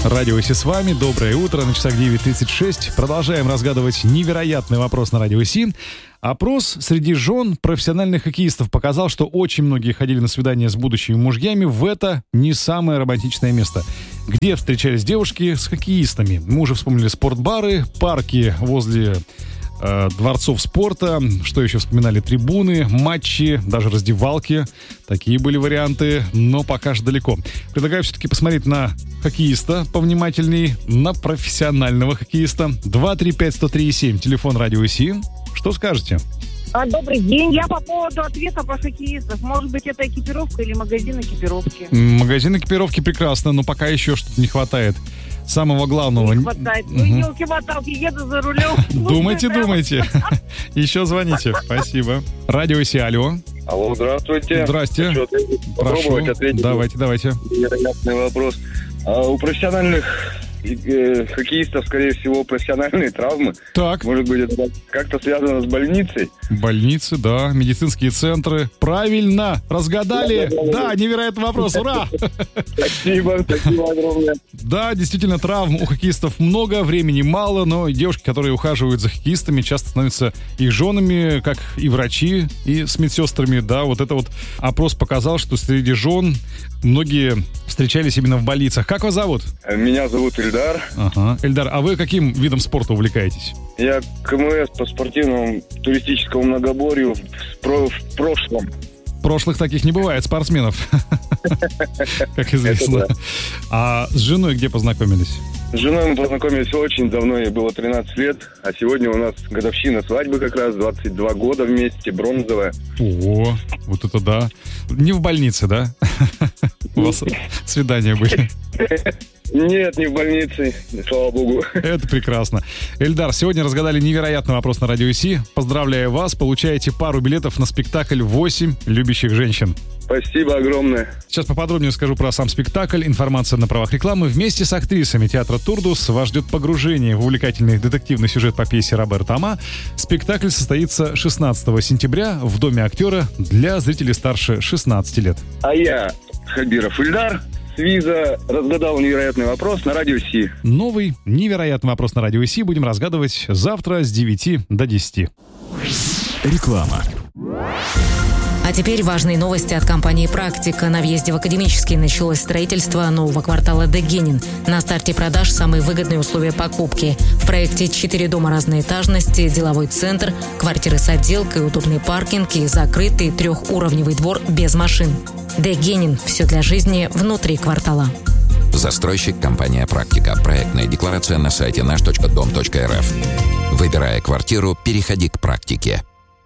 Радио Си с вами. Доброе утро. На часах 9:36. Продолжаем разгадывать невероятный вопрос на Радио Си. Опрос среди жен профессиональных хоккеистов показал, что очень многие ходили на свидания с будущими мужьями в это не самое романтичное место. Где встречались девушки с хоккеистами? Мы уже вспомнили спортбары, парки возле дворцов спорта, что еще вспоминали, трибуны, матчи, даже раздевалки. Такие были варианты, но пока же далеко. Предлагаю все-таки посмотреть на хоккеиста повнимательней, на профессионального хоккеиста. 235-103-7, телефон Радио Си. Что скажете? Добрый день. Я по поводу ответа про хоккеистов. Может быть, это экипировка или магазин экипировки? Магазин экипировки прекрасно, но пока еще что-то не хватает. Самого главного. Не хватает. Ну, елки-моталки, еду за рулем. Думайте. Еще звоните. Спасибо. Радио Си, алло. Алло, здравствуйте. Здрасте. Прошу. Ответить. Давайте. Невероятный вопрос. У профессиональных хоккеистов, скорее всего, профессиональные травмы. Так. Может быть, это как-то связано с больницей? Больницы, да, медицинские центры. Правильно, разгадали. Да, невероятный вопрос, ура! Спасибо огромное. Да, действительно, травм у хоккеистов много, времени мало, но девушки, которые ухаживают за хоккеистами, часто становятся их женами, как и врачи, и с медсестрами. Да, вот это вот опрос показал, что среди жен многие встречались именно в больницах. Как вас зовут? Меня зовут Эльдар. Ага. Эльдар, а вы каким видом спорта увлекаетесь? Я КМС по спортивному туристическому многоборью в прошлом. Прошлых таких не бывает, спортсменов, как известно. А с женой где познакомились? С женой мы познакомились очень давно, ей было 13 лет, а сегодня у нас годовщина свадьбы как раз, 22 года вместе, бронзовая. О, вот это да. Не в больнице, да? У вас свидания были? Нет, не в больнице, слава богу. Это прекрасно. Эльдар, сегодня разгадали невероятный вопрос на Радио Си. Поздравляю вас, получаете пару билетов на спектакль «8 любящих женщин». Спасибо огромное. Сейчас поподробнее скажу про сам спектакль. Информация на правах рекламы. Вместе с актрисами театра «Турдус» вас ждет погружение в увлекательный детективный сюжет по пьесе Роберта Ама. Спектакль состоится 16 сентября в Доме актера для зрителей старше 16 лет. А я, Хабиров Ильдар, с виза разгадал невероятный вопрос на Радио Си. Новый невероятный вопрос на Радио Си будем разгадывать завтра с 9 до 10. Реклама. А теперь важные новости от компании «Практика». На въезде в Академический началось строительство нового квартала Де Генин. На старте продаж самые выгодные условия покупки. В проекте 4 дома разной этажности, деловой центр, квартиры с отделкой, удобный паркинг и закрытый 3-уровневый двор без машин. Де Генин. Все для жизни внутри квартала. Застройщик компания «Практика». Проектная декларация на сайте наш.дом.рф. Выбирая квартиру, переходи к «Практике».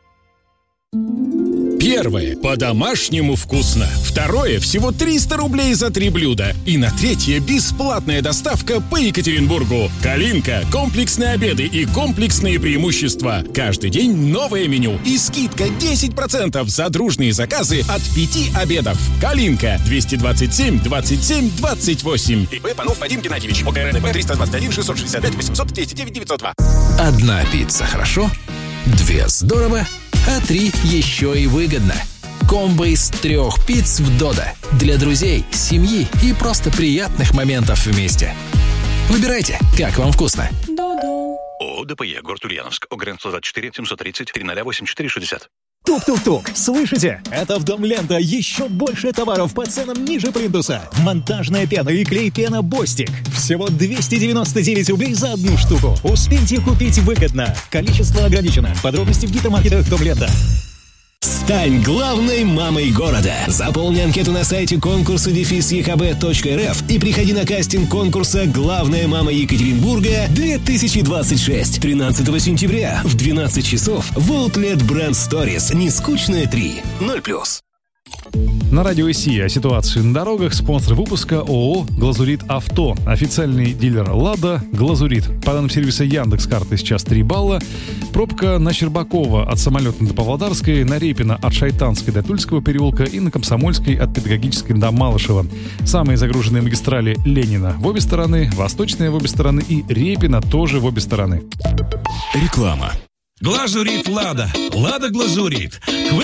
Первое. По-домашнему вкусно. Второе. Всего 300 рублей за 3 блюда. И на третье. Бесплатная доставка по Екатеринбургу. «Калинка». Комплексные обеды и комплексные преимущества. Каждый день новое меню. И скидка 10% за дружные заказы от 5 обедов. «Калинка». 227 27 28. ИП Панов Вадим Геннадьевич. ОКРНП 321 665 800 209 902. Одна пицца хорошо, 2 здорово, а 3 еще и выгодно. Комбо из 3 пиц в Додо. Для друзей, семьи и просто приятных моментов вместе. Выбирайте, как вам вкусно. Додо. ООО ДПЕ, город Ульяновск, ОГРН 124 730 308 60. Тук-тук-тук, слышите? Это в Дом Лента еще больше товаров по ценам ниже плинтуса. Монтажная пена и клей-пена Бостик. Всего 299 рублей за одну штуку. Успейте купить выгодно. Количество ограничено. Подробности в гипермаркетах Дом Лента. Стань главной мамой города. Заполни анкету на сайте конкурсы-ЕХБ.рф и приходи на кастинг конкурса «Главная мама Екатеринбурга 2026». 13 сентября в 12 часов в Outlet Brand Stories. Нескучная 3. 0+. На Радио Си о ситуации на дорогах. Спонсор выпуска ООО «Глазурит Авто». Официальный дилер «Лада» «Глазурит». По данным сервиса Яндекс.Карты сейчас 3 балла. Пробка на Щербакова от Самолетной до Павлодарской, на Репина от Шайтанской до Тульского переулка и на Комсомольской от Педагогической до Малышева. Самые загруженные магистрали Ленина в обе стороны, Восточная в обе стороны и Репина тоже в обе стороны. Реклама. Глазурит Лада. Лада Глазурит.